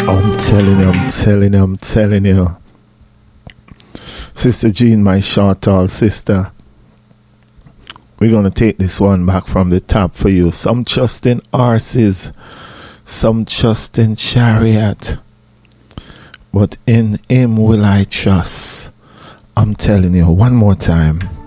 I'm telling you. Sister Jean, my short tall sister. We're going to take this one back from the top for you. Some trust in horses, some trust in chariot, but in him will I trust. I'm telling you, one more time.